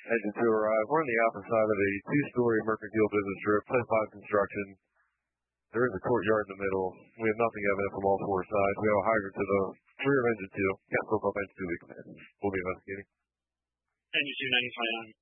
Engine 2 arrive. We're on the opposite side of a two-story mercantile business strip, Plant 5 construction. There is a courtyard in the middle. We have nothing evident from all four sides. We have a hydrant to the rear of Engine 2. Can't flip up Engine 2 we command. We'll be investigating. Engine 2, 95